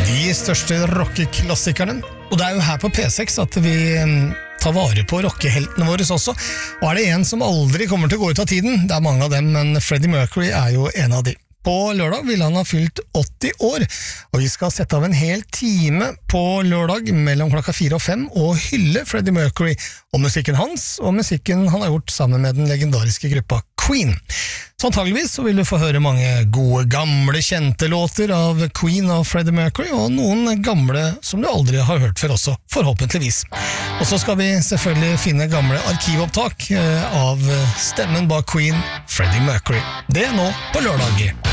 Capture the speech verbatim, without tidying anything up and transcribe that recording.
De største rockeklassikerne. Og det er jo her på P seks at vi tar vare på rockeheltene våre også. Og er det en som aldri kommer til å gå ut av tiden? Det er mange av dem, men Freddie Mercury er jo en av de. På lørdag vil han ha fylt åtti år, og vi skal sette av en hel time på lørdag mellom klokka fire og fem og hylle Freddie Mercury og musikken hans, og musikken han har gjort sammen med den legendariske gruppa Queen. Så antageligvis så vil du få høre mange gode, gamle, kjente låter av Queen og Freddie Mercury, og noen gamle som du aldri har hørt før også, forhåpentligvis. Og så skal vi selvfølgelig finne gamle arkivopptak av stemmen bak Queen, Freddie Mercury. Det er nå på lørdag.